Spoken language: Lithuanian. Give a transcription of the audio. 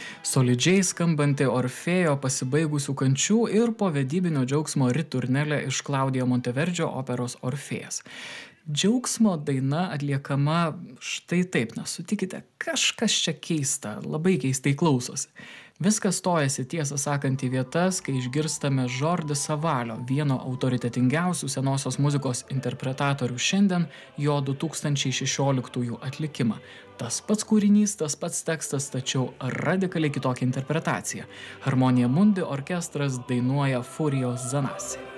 Solidžiai skambanti Orfėjo pasibaigusių kančių ir povedybinio džiaugsmo riturnelė iš Klaudijo Monteverdžio operos Orfėjas. Džiaugsmo daina atliekama štai taip, sutikite, kažkas čia keista, labai keistai klausosi. Viskas stojasi tiesą sakant į vietas, kai išgirstame Jordi Savalio, vieno autoritetingiausių senosios muzikos interpretatorių šiandien, jo 2016 atlikimą. Tas pats kūrinys, tas pats tekstas, tačiau radikaliai kitokia interpretacija. Harmonija Mundi orkestras dainuoja Furijos Zanasi.